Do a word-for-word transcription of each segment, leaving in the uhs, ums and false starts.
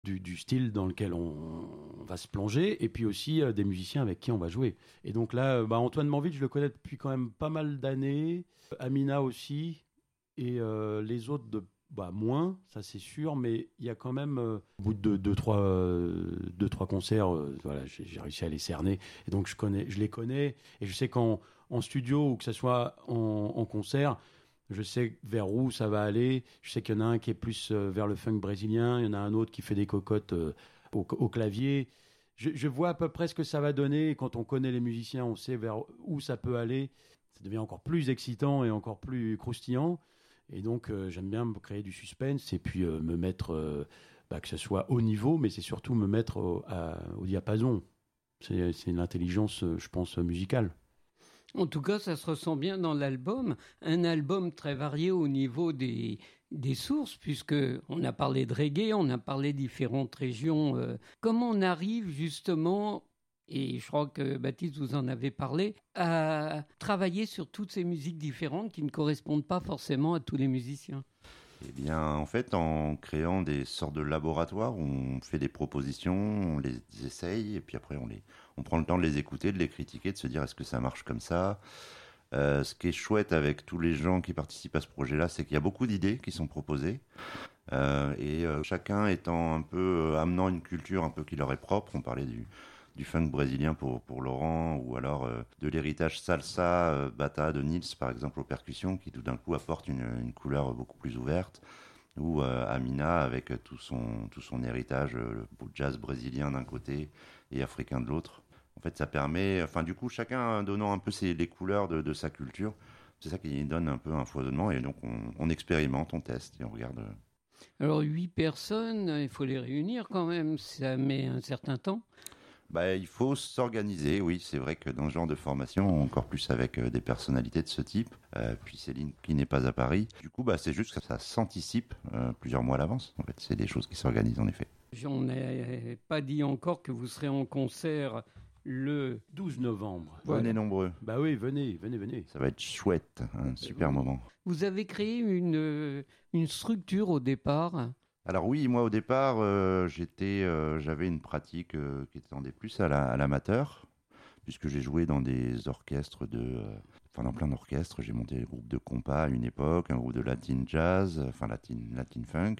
du, du style dans lequel on, on va se plonger, et puis aussi euh, des musiciens avec qui on va jouer. Et donc là, euh, bah, Antoine Manville, je le connais depuis quand même pas mal d'années, Amina aussi, et euh, les autres de bah, moins, ça c'est sûr, mais il y a quand même, euh, au bout de deux, deux, trois, euh, deux, trois concerts, euh, voilà, j'ai, j'ai réussi à les cerner, et donc je, connais, je les connais, et je sais qu'en en studio, ou que ce soit en, en concert, je sais vers où ça va aller. Je sais qu'il y en a un qui est plus euh, vers le funk brésilien. Il y en a un autre qui fait des cocottes euh, au, au clavier. Je, je vois à peu près ce que ça va donner. Et quand on connaît les musiciens, on sait vers où ça peut aller. Ça devient encore plus excitant et encore plus croustillant. Et donc, euh, j'aime bien me créer du suspense et puis euh, me mettre, euh, bah, que ce soit au niveau, mais c'est surtout me mettre au, à- au diapason. C'est, c'est l'intelligence, euh, je pense, musicale. En tout cas, ça se ressent bien dans l'album. Un album très varié au niveau des, des sources, puisque on a parlé de reggae, on a parlé de différentes régions. euh. Comment on arrive justement, et je crois que Baptiste vous en avez parlé, à travailler sur toutes ces musiques différentes qui ne correspondent pas forcément à tous les musiciens? Eh bien, en fait, en créant des sortes de laboratoires où on fait des propositions, on les essaye, et puis après, on les, on prend le temps de les écouter, de les critiquer, de se dire est-ce que ça marche comme ça. Euh, ce qui est chouette avec tous les gens qui participent à ce projet-là, c'est qu'il y a beaucoup d'idées qui sont proposées, euh, et euh, chacun étant un peu euh, amenant une culture un peu qui leur est propre. On parlait du du funk brésilien pour pour Laurent, ou alors euh, de l'héritage salsa euh, bata de Nils par exemple aux percussions, qui tout d'un coup apporte une une couleur beaucoup plus ouverte, ou euh, Amina avec tout son tout son héritage euh, le jazz brésilien d'un côté et africain de l'autre. En fait, ça permet, enfin du coup, chacun donnant un peu ses, les couleurs de, de sa culture, c'est ça qui donne un peu un foisonnement, et donc on, on expérimente, on teste et on regarde. euh, Alors, huit personnes, il faut les réunir quand même, ça met un certain temps. Bah, il faut s'organiser, oui, c'est vrai que dans ce genre de formation, encore plus avec euh, des personnalités de ce type, euh, puis Céline qui n'est pas à Paris, du coup, bah, c'est juste que ça s'anticipe euh, plusieurs mois à l'avance. En fait, c'est des choses qui s'organisent en effet. On n'a pas dit encore que vous serez en concert le... douze novembre. Voilà. Venez nombreux, Bah oui, venez, venez, venez. ça va être chouette, un super oui. moment. Vous avez créé une, une structure au départ. Alors oui, moi au départ, euh, j'étais, euh, j'avais une pratique euh, qui tendait plus à la, à l'amateur, puisque j'ai joué dans des orchestres de, euh, enfin dans plein d'orchestres. J'ai monté un groupe de compas à une époque, un groupe de latin jazz, euh, enfin latin, latin funk.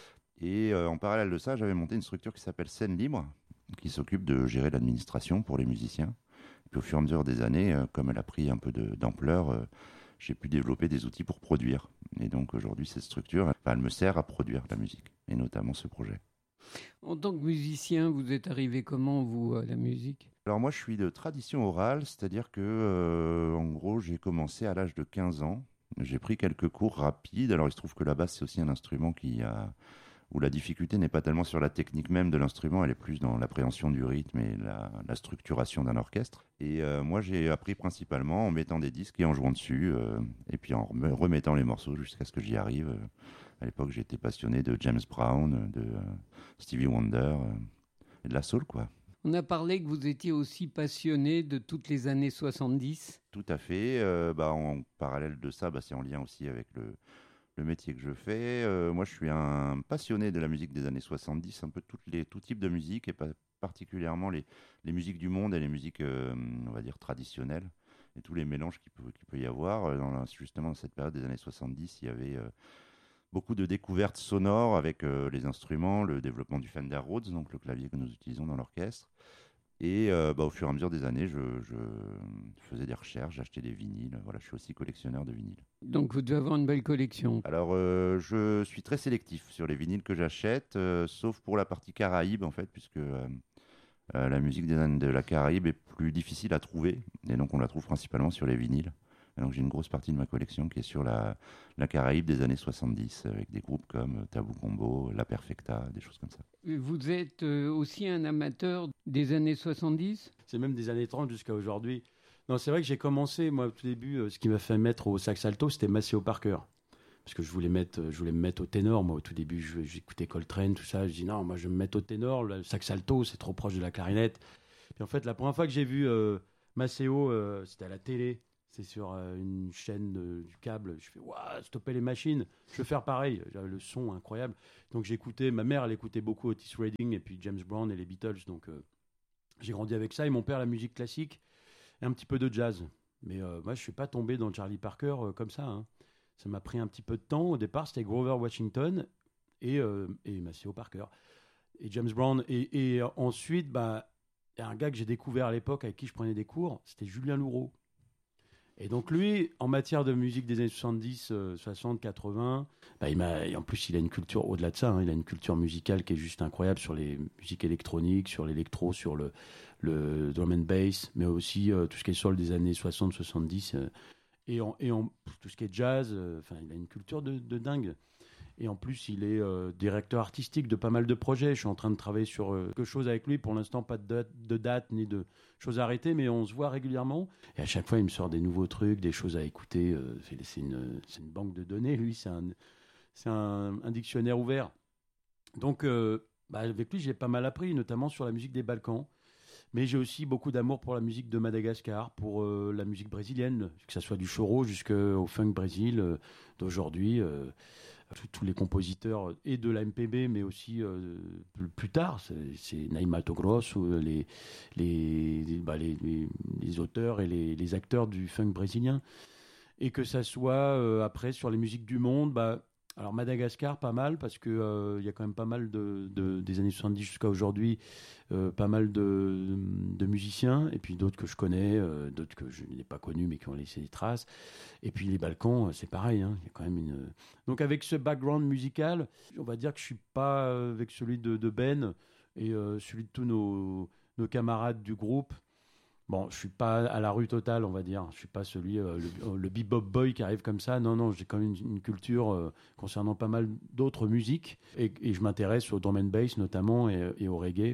Et euh, en parallèle de ça, j'avais monté une structure qui s'appelle Scène Libre, qui s'occupe de gérer l'administration pour les musiciens. Et puis au fur et à mesure des années, euh, comme elle a pris un peu de, d'ampleur, euh, j'ai pu développer des outils pour produire. Et donc aujourd'hui, cette structure, enfin, elle me sert à produire la musique, et notamment ce projet. En tant que musicien, vous êtes arrivé comment, vous, à la musique? Alors moi, je suis de tradition orale, c'est-à-dire que, euh, en gros, j'ai commencé à l'âge de quinze ans. J'ai pris quelques cours rapides. Alors il se trouve que la basse, c'est aussi un instrument qui a où la difficulté n'est pas tellement sur la technique même de l'instrument, elle est plus dans l'appréhension du rythme et la, la structuration d'un orchestre. Et euh, moi, j'ai appris principalement en mettant des disques et en jouant dessus, euh, et puis en rem- remettant les morceaux jusqu'à ce que j'y arrive. Euh, À l'époque, j'étais passionné de James Brown, de euh, Stevie Wonder, euh, et de la soul, quoi. On a parlé que vous étiez aussi passionné de toutes les années soixante-dix. Tout à fait. Euh, bah, en parallèle de ça, bah, c'est en lien aussi avec le, le métier que je fais. Euh, moi, je suis un passionné de la musique des années soixante-dix, un peu toutes les, tout type de musique, et pas particulièrement les, les musiques du monde et les musiques, euh, on va dire, traditionnelles, et tous les mélanges qu'il peut, qu'il peut y avoir. Euh, Dans la- justement, dans cette période des années soixante-dix, il y avait euh, beaucoup de découvertes sonores avec euh, les instruments, le développement du Fender Rhodes, donc le clavier que nous utilisons dans l'orchestre. Et euh, bah, au fur et à mesure des années, je, je faisais des recherches, j'achetais des vinyles. Voilà, je suis aussi collectionneur de vinyles. Donc vous devez avoir une belle collection. Alors, euh, je suis très sélectif sur les vinyles que j'achète, euh, sauf pour la partie Caraïbe, en fait, puisque euh, euh, la musique des Indes de la Caraïbe est plus difficile à trouver, et donc on la trouve principalement sur les vinyles. Et donc j'ai une grosse partie de ma collection qui est sur la, la Caraïbe des années soixante-dix, avec des groupes comme Tabou Combo, La Perfecta, des choses comme ça. Vous êtes euh, aussi un amateur des années soixante-dix? C'est même des années trente jusqu'à aujourd'hui. Non, c'est vrai que j'ai commencé, moi, au tout début, euh, ce qui m'a fait mettre au sax alto, c'était Maceo Parker. Parce que je voulais, mettre, euh, je voulais me mettre au ténor. Moi, au tout début, je- j'écoutais Coltrane, tout ça. Je dis non, moi, je vais me mettre au ténor. Le sax alto, c'est trop proche de la clarinette. Puis en fait, la première fois que j'ai vu euh, Maceo, euh, c'était à la télé. C'est sur euh, une chaîne de- du câble. Je fais, waouh, stopper les machines. Je veux faire pareil. J'avais le son incroyable. Donc j'écoutais, ma mère, elle écoutait beaucoup Otis Redding et puis James Brown et les Beatles. Donc euh, j'ai grandi avec ça. Et mon père, la musique classique et un petit peu de jazz. Mais euh, moi, je suis pas tombé dans Charlie Parker euh, comme ça, hein. Ça m'a pris un petit peu de temps. Au départ, c'était Grover Washington et, euh, et Maceo Parker et James Brown. Et, et ensuite, bah, il y a un gars que j'ai découvert à l'époque avec qui je prenais des cours, c'était Julien Louraud. Et donc lui, en matière de musique des années soixante-dix, euh, soixante, quatre-vingts, bah, il m'a, et en plus il a une culture, au-delà de ça, hein, il a une culture musicale qui est juste incroyable sur les musiques électroniques, sur l'électro, sur le, le drum and bass, mais aussi euh, tout ce qui est soul des années soixante, soixante-dix, euh, et, en, et en, tout ce qui est jazz, enfin euh, il a une culture de, de dingue. Et en plus, il est euh, directeur artistique de pas mal de projets. Je suis en train de travailler sur euh, quelque chose avec lui. Pour l'instant, pas de date, de date ni de choses arrêtées, mais on se voit régulièrement. Et à chaque fois, il me sort des nouveaux trucs, des choses à écouter. Euh, c'est, c'est, une, c'est une banque de données. Lui, c'est un, c'est un, un dictionnaire ouvert. Donc, euh, bah, avec lui, j'ai pas mal appris, notamment sur la musique des Balkans. Mais j'ai aussi beaucoup d'amour pour la musique de Madagascar, pour euh, la musique brésilienne, que ce soit du choro jusqu'au funk Brésil euh, d'aujourd'hui. Euh, tous les compositeurs et de la M P B, mais aussi euh, plus tard, c'est, c'est Naima Togros ou les, les, bah les, les, les auteurs et les, les acteurs du funk brésilien. Et que ça soit euh, après sur les musiques du monde, bah, alors Madagascar, pas mal, parce qu'il euh, y a quand même pas mal de, de, des années soixante-dix jusqu'à aujourd'hui, euh, pas mal de, de musiciens, et puis d'autres que je connais, euh, d'autres que je n'ai pas connus, mais qui ont laissé des traces. Et puis les Balkans, c'est pareil, hein, y a quand même une... Donc avec ce background musical, on va dire que je suis pas euh, avec celui de, de Ben et euh, celui de tous nos, nos camarades du groupe. Bon, je suis pas à la rue totale, on va dire. Je suis pas celui, euh, le, le bebop boy qui arrive comme ça. Non, non, j'ai quand même une, une culture euh, concernant pas mal d'autres musiques. Et, et je m'intéresse au drum and bass notamment et, et au reggae.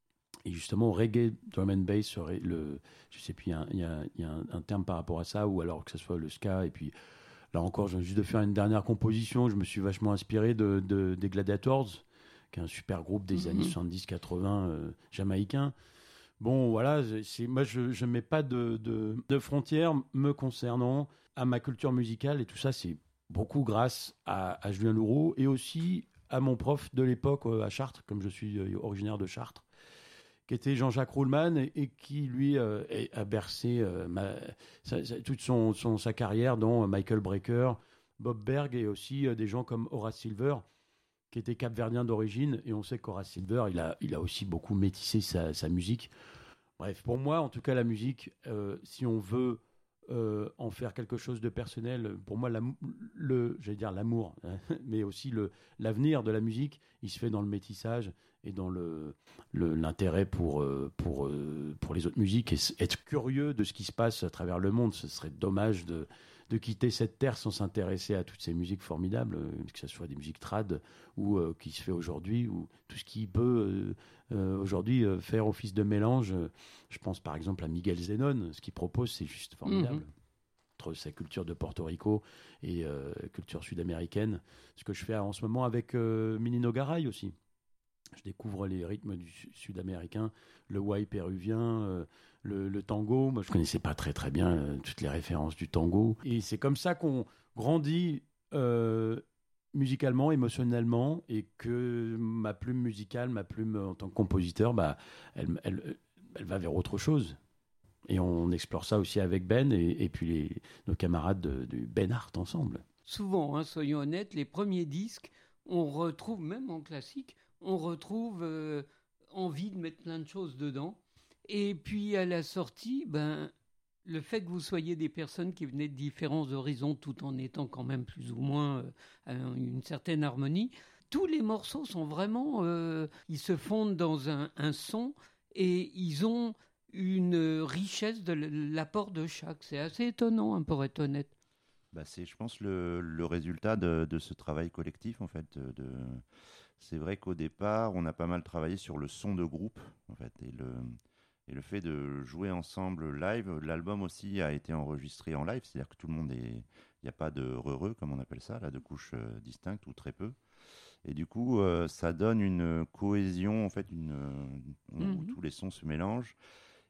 Et justement, au reggae, drum and bass, le, je sais plus, il y a, y a, y a un, un terme par rapport à ça, ou alors que ce soit le ska. Et puis là encore, je viens juste de faire une dernière composition. Je me suis vachement inspiré de, de, des Gladiators, qui est un super groupe des mm-hmm. années soixante-dix quatre-vingts euh, jamaïcain. Bon, voilà, c'est, moi, je ne mets pas de, de, de frontières me concernant à ma culture musicale. Et tout ça, c'est beaucoup grâce à, à Julien Louraud et aussi à mon prof de l'époque euh, à Chartres, comme je suis euh, originaire de Chartres, qui était Jean-Jacques Ruhlmann et, et qui, lui, euh, a bercé euh, ma, sa, sa, toute son, son, sa carrière, dont Michael Brecker, Bob Berg et aussi euh, des gens comme Horace Silver, qui était capverdien d'origine, et on sait qu'Horace Silver, il a, il a aussi beaucoup métissé sa, sa musique. Bref, pour moi, en tout cas, la musique, euh, si on veut euh, en faire quelque chose de personnel, pour moi, la, le, j'allais dire l'amour, hein, mais aussi le, l'avenir de la musique, il se fait dans le métissage et dans le, le, l'intérêt pour, euh, pour, euh, pour les autres musiques, et être curieux de ce qui se passe à travers le monde. Ce serait dommage de... de quitter cette terre sans s'intéresser à toutes ces musiques formidables, que ce soit des musiques trad ou euh, qui se fait aujourd'hui, ou tout ce qui peut euh, euh, aujourd'hui euh, faire office de mélange. Je pense par exemple à Miguel Zenon, ce qu'il propose, c'est juste formidable. Mm-hmm. Entre sa culture de Porto Rico et euh, culture sud-américaine. Ce que je fais en ce moment avec euh, Minino Garay aussi. Je découvre les rythmes du sud-américain, le wai péruvien, euh, le, le tango. Moi, je ne connaissais pas très très bien euh, toutes les références du tango. Et c'est comme ça qu'on grandit euh, musicalement, émotionnellement, et que ma plume musicale, ma plume en tant que compositeur, bah, elle, elle, elle va vers autre chose. Et on explore ça aussi avec Ben et, et puis les, nos camarades de, du Ben Art ensemble. Souvent, hein, soyons honnêtes, les premiers disques, on retrouve, même en classique, on retrouve euh, envie de mettre plein de choses dedans. Et puis à la sortie, ben, le fait que vous soyez des personnes qui venaient de différents horizons tout en étant quand même plus ou moins euh, une certaine harmonie, tous les morceaux sont vraiment... Euh, ils se fondent dans un, un son et ils ont une richesse de l'apport de chaque. C'est assez étonnant, hein, pour être honnête. Bah, c'est, je pense, le, le résultat de, de ce travail collectif, en fait, de... de... C'est vrai qu'au départ, on a pas mal travaillé sur le son de groupe, en fait, et le, et le fait de jouer ensemble live. L'album aussi a été enregistré en live, c'est-à-dire que tout le monde est... Il n'y a pas de re-re, comme on appelle ça, là, de couches euh, distinctes, ou très peu. Et du coup, euh, ça donne une cohésion, en fait, une, on, mm-hmm. où tous les sons se mélangent.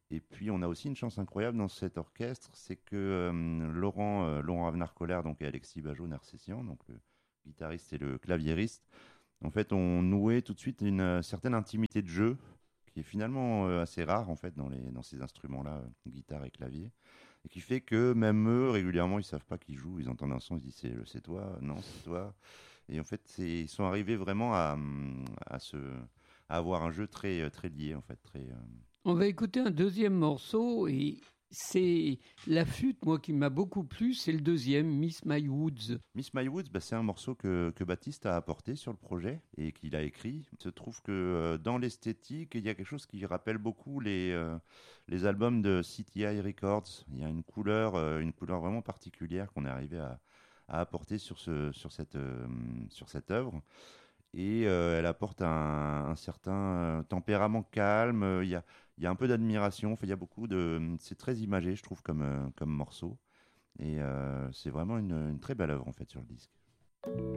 Et puis on a aussi une chance incroyable dans cet orchestre, c'est que euh, Laurent, euh, Laurent Avenard-Colère donc, et Alexis Bajot-Narcessian, donc le guitariste et le claviériste, en fait, ont noué tout de suite une euh, certaine intimité de jeu qui est finalement euh, assez rare en fait dans, les, dans ces instruments-là, euh, guitare et clavier, et qui fait que même eux, régulièrement, ils savent pas qui joue, ils entendent un son, ils se disent c'est, c'est toi, non, c'est toi. Et en fait, c'est, ils sont arrivés vraiment à, à, se, à avoir un jeu très, très lié, en fait, très... euh, On va écouter un deuxième morceau et c'est la flûte, moi, qui m'a beaucoup plu, c'est le deuxième, Miss My Woods. Miss My Woods, bah, c'est un morceau que, que Baptiste a apporté sur le projet et qu'il a écrit. Il se trouve que euh, dans l'esthétique, il y a quelque chose qui rappelle beaucoup les, euh, les albums de C T I Records. Il y a une couleur, euh, une couleur vraiment particulière qu'on est arrivé à, à apporter sur, ce, sur, cette, euh, sur cette œuvre. Et euh, elle apporte un, un certain euh, tempérament calme. Euh, Il y a, il y a un peu d'admiration. Enfin, il y a beaucoup de. C'est très imagé, je trouve, comme, euh, comme morceau. Et euh, c'est vraiment une, une très belle œuvre en fait sur le disque.